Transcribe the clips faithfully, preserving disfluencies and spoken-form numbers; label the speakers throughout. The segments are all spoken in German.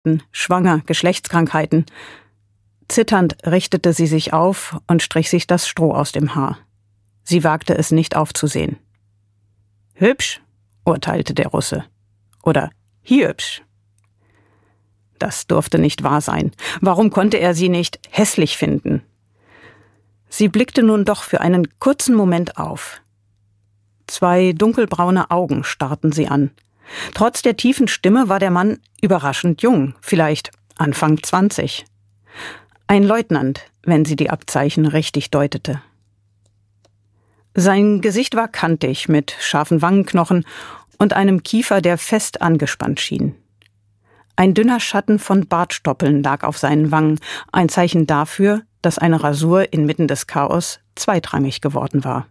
Speaker 1: Insekten, schwanger, Geschlechtskrankheiten. Zitternd richtete sie sich auf und strich sich das Stroh aus dem Haar. Sie wagte es nicht aufzusehen. »Hübsch«, urteilte der Russe. Oder »hübsch«. Das durfte nicht wahr sein. Warum konnte er sie nicht hässlich finden? Sie blickte nun doch für einen kurzen Moment auf. Zwei dunkelbraune Augen starrten sie an. Trotz der tiefen Stimme war der Mann überraschend jung, vielleicht Anfang zwanzig. Ein Leutnant, wenn sie die Abzeichen richtig deutete. Sein Gesicht war kantig, mit scharfen Wangenknochen und einem Kiefer, der fest angespannt schien. Ein dünner Schatten von Bartstoppeln lag auf seinen Wangen, ein Zeichen dafür, dass eine Rasur inmitten des Chaos zweitrangig geworden war.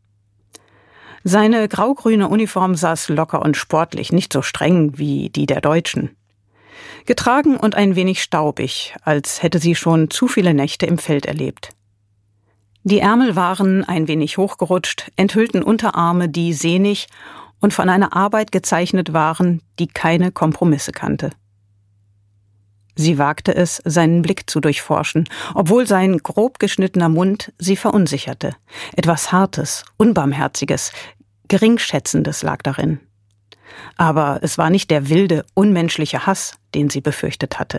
Speaker 1: Seine graugrüne Uniform saß locker und sportlich, nicht so streng wie die der Deutschen. Getragen und ein wenig staubig, als hätte sie schon zu viele Nächte im Feld erlebt. Die Ärmel waren ein wenig hochgerutscht, enthüllten Unterarme, die sehnig und von einer Arbeit gezeichnet waren, die keine Kompromisse kannte. Sie wagte es, seinen Blick zu durchforschen, obwohl sein grob geschnittener Mund sie verunsicherte. Etwas Hartes, Unbarmherziges, Geringschätzendes lag darin. Aber es war nicht der wilde, unmenschliche Hass, den sie befürchtet hatte.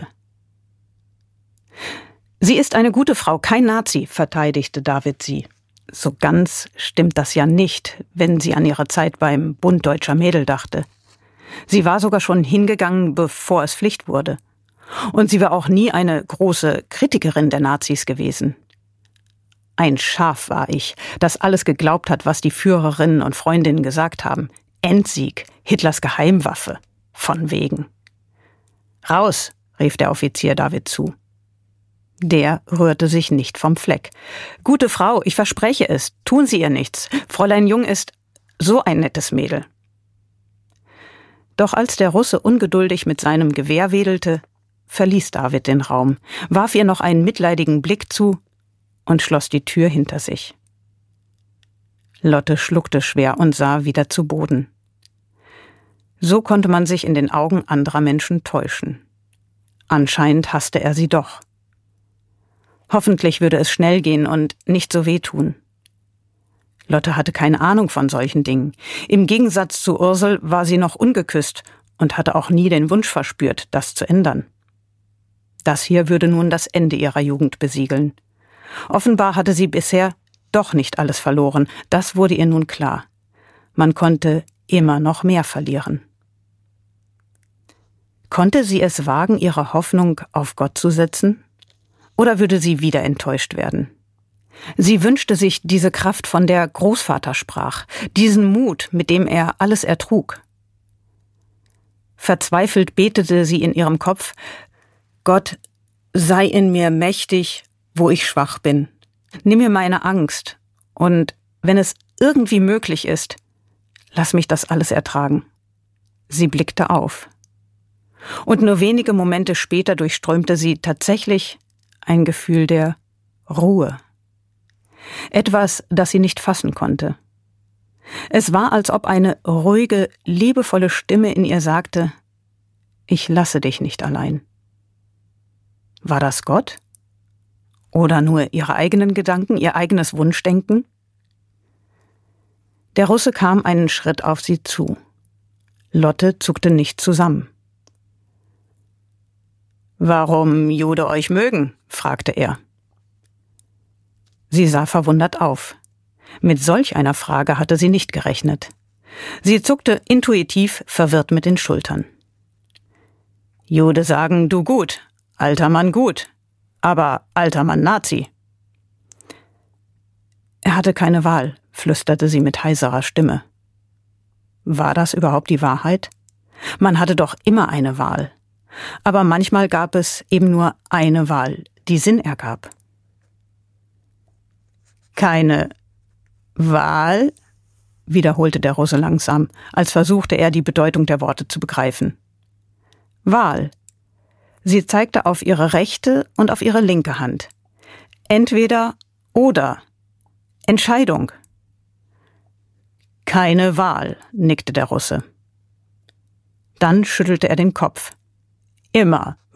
Speaker 1: »Sie ist eine gute Frau, kein Nazi«, verteidigte David sie. So ganz stimmt das ja nicht, wenn sie an ihre Zeit beim Bund Deutscher Mädel dachte. Sie war sogar schon hingegangen, bevor es Pflicht wurde. Und sie war auch nie eine große Kritikerin der Nazis gewesen. Ein Schaf war ich, das alles geglaubt hat, was die Führerinnen und Freundinnen gesagt haben. Endsieg, Hitlers Geheimwaffe. Von wegen. »Raus«, rief der Offizier David zu. Der rührte sich nicht vom Fleck. »Gute Frau, ich verspreche es, tun Sie ihr nichts. Fräulein Jung ist so ein nettes Mädel.« Doch als der Russe ungeduldig mit seinem Gewehr wedelte, verließ David den Raum, warf ihr noch einen mitleidigen Blick zu und schloss die Tür hinter sich. Lotte schluckte schwer und sah wieder zu Boden. So konnte man sich in den Augen anderer Menschen täuschen. Anscheinend hasste er sie doch. Hoffentlich würde es schnell gehen und nicht so wehtun. Lotte hatte keine Ahnung von solchen Dingen. Im Gegensatz zu Ursel war sie noch ungeküsst und hatte auch nie den Wunsch verspürt, das zu ändern. Das hier würde nun das Ende ihrer Jugend besiegeln. Offenbar hatte sie bisher doch nicht alles verloren, das wurde ihr nun klar. Man konnte immer noch mehr verlieren. Konnte sie es wagen, ihre Hoffnung auf Gott zu setzen? Oder würde sie wieder enttäuscht werden? Sie wünschte sich diese Kraft, von der Großvater sprach, diesen Mut, mit dem er alles ertrug. Verzweifelt betete sie in ihrem Kopf: Gott, sei in mir mächtig, wo ich schwach bin. Nimm mir meine Angst und, wenn es irgendwie möglich ist, lass mich das alles ertragen. Sie blickte auf. Und nur wenige Momente später durchströmte sie tatsächlich ein Gefühl der Ruhe. Etwas, das sie nicht fassen konnte. Es war, als ob eine ruhige, liebevolle Stimme in ihr sagte: Ich lasse dich nicht allein. War das Gott? Oder nur ihre eigenen Gedanken, ihr eigenes Wunschdenken? Der Russe kam einen Schritt auf sie zu. Lotte zuckte nicht zusammen. »Warum Jude euch mögen?« fragte er. Sie sah verwundert auf. Mit solch einer Frage hatte sie nicht gerechnet. Sie zuckte intuitiv verwirrt mit den Schultern. »Jude sagen, du gut, alter Mann gut, aber alter Mann Nazi.« Er hatte keine Wahl, flüsterte sie mit heiserer Stimme. War das überhaupt die Wahrheit? Man hatte doch immer eine Wahl. Aber manchmal gab es eben nur eine Wahl, die Sinn ergab. »Keine Wahl?« wiederholte der Russe langsam, als versuchte er, die Bedeutung der Worte zu begreifen. »Wahl.« Sie zeigte auf ihre rechte und auf ihre linke Hand. »Entweder oder. Entscheidung.« »Keine Wahl«, nickte der Russe. Dann schüttelte er den Kopf. »Immer